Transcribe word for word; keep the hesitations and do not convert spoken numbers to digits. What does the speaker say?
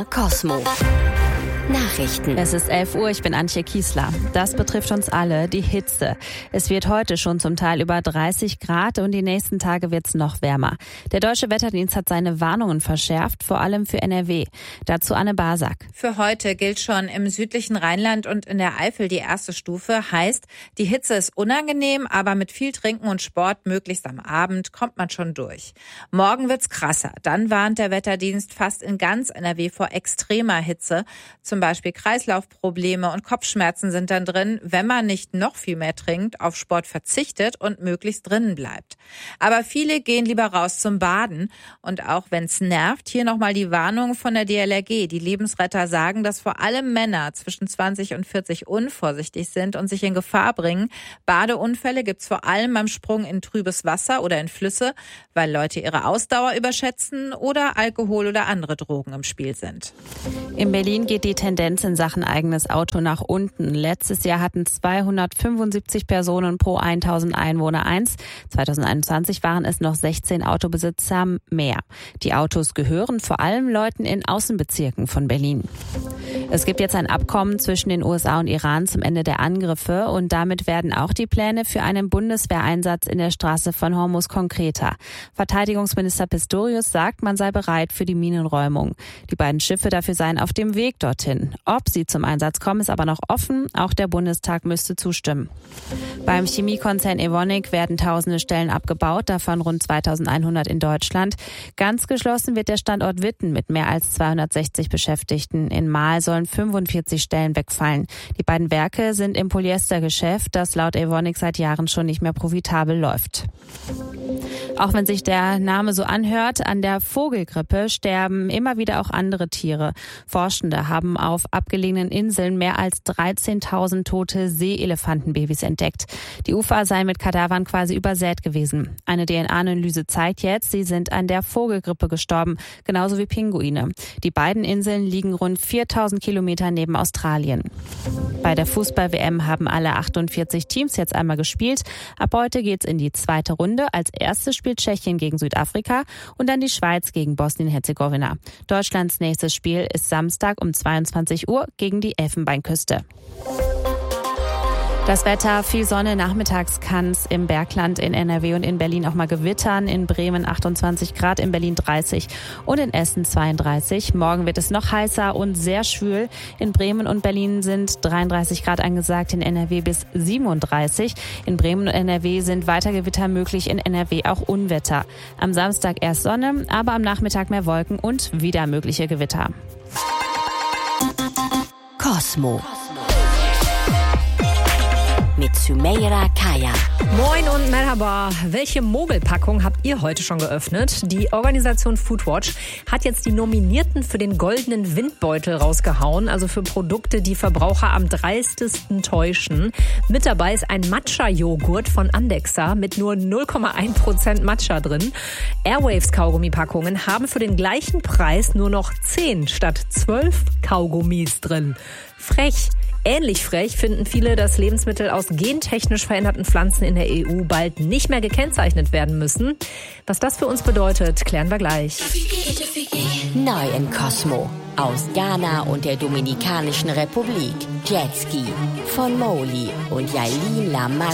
R Cosmo. Nachrichten. Es ist elf Uhr, ich bin Antje Kiesler. Das betrifft uns alle, die Hitze. Es wird heute schon zum Teil über dreißig Grad und die nächsten Tage wird es noch wärmer. Der Deutsche Wetterdienst hat seine Warnungen verschärft, vor allem für N R W. Dazu Anne Basak. Für heute gilt schon im südlichen Rheinland und in der Eifel die erste Stufe. Heißt, die Hitze ist unangenehm, aber mit viel Trinken und Sport, möglichst am Abend, kommt man schon durch. Morgen wird's krasser. Dann warnt der Wetterdienst fast in ganz N R W vor extremer Hitze. Zum Beispiel Kreislaufprobleme und Kopfschmerzen sind dann drin, wenn man nicht noch viel mehr trinkt, auf Sport verzichtet und möglichst drinnen bleibt. Aber viele gehen lieber raus zum Baden. Und auch wenn es nervt, hier nochmal die Warnung von der D L R G. Die Lebensretter sagen, dass vor allem Männer zwischen zwanzig und vierzig unvorsichtig sind und sich in Gefahr bringen. Badeunfälle gibt's vor allem beim Sprung in trübes Wasser oder in Flüsse, weil Leute ihre Ausdauer überschätzen oder Alkohol oder andere Drogen im Spiel sind. In Berlin geht die Tendenz in Sachen eigenes Auto nach unten. Letztes Jahr hatten zweihundertfünfundsiebzig Personen pro tausend Einwohner eins. zweitausendeinundzwanzig waren es noch sechzehn Autobesitzer mehr. Die Autos gehören vor allem Leuten in Außenbezirken von Berlin. Es gibt jetzt ein Abkommen zwischen den U S A und Iran zum Ende der Angriffe und damit werden auch die Pläne für einen Bundeswehreinsatz in der Straße von Hormuz konkreter. Verteidigungsminister Pistorius sagt, man sei bereit für die Minenräumung. Die beiden Schiffe dafür seien auf dem Weg dorthin. Ob sie zum Einsatz kommen, ist aber noch offen. Auch der Bundestag müsste zustimmen. Beim Chemiekonzern Evonik werden tausende Stellen abgebaut, davon rund zweitausendeinhundert in Deutschland. Ganz geschlossen wird der Standort Witten mit mehr als zweihundertsechzig Beschäftigten. In Marl sollen fünfundvierzig Stellen wegfallen. Die beiden Werke sind im Polyestergeschäft, das laut Evonik seit Jahren schon nicht mehr profitabel läuft. Auch wenn sich der Name so anhört, an der Vogelgrippe sterben immer wieder auch andere Tiere. Forschende haben auf abgelegenen Inseln mehr als dreizehntausend tote Seeelefantenbabys entdeckt. Die Ufer seien mit Kadavern quasi übersät gewesen. Eine D N A-Analyse zeigt jetzt, sie sind an der Vogelgrippe gestorben, genauso wie Pinguine. Die beiden Inseln liegen rund viertausend Kilometer neben Australien. Bei der Fußball-W M haben alle achtundvierzig Teams jetzt einmal gespielt. Ab heute geht's in die zweite Runde. Als erstes spielt Tschechien gegen Südafrika und dann die Schweiz gegen Bosnien-Herzegowina. Deutschlands nächstes Spiel ist Samstag um zweiundzwanzig Uhr gegen die Elfenbeinküste. Das Wetter, viel Sonne, nachmittags kann es im Bergland in N R W und in Berlin auch mal gewittern. In Bremen achtundzwanzig Grad, in Berlin dreißig und in Essen zweiunddreißig. Morgen wird es noch heißer und sehr schwül. In Bremen und Berlin sind dreiunddreißig Grad angesagt, in N R W bis siebenunddreißig. In Bremen und N R W sind weiter Gewitter möglich, in N R W auch Unwetter. Am Samstag erst Sonne, aber am Nachmittag mehr Wolken und wieder mögliche Gewitter. Cosmo. Mit Sumeira Kaya. Moin und Merhaba. Welche Mogelpackung habt ihr heute schon geöffnet? Die Organisation Foodwatch hat jetzt die Nominierten für den goldenen Windbeutel rausgehauen, also für Produkte, die Verbraucher am dreistesten täuschen. Mit dabei ist ein Matcha-Joghurt von Andexa mit nur null Komma eins Prozent Matcha drin. Airwaves-Kaugummipackungen haben für den gleichen Preis nur noch zehn statt zwölf Kaugummis drin. Frech. Ähnlich frech finden viele, dass Lebensmittel aus gentechnisch veränderten Pflanzen in der E U bald nicht mehr gekennzeichnet werden müssen. Was das für uns bedeutet, klären wir gleich. Neu in Cosmo. Aus Ghana und der Dominikanischen Republik. Jetski von Moli und Yailin Lama.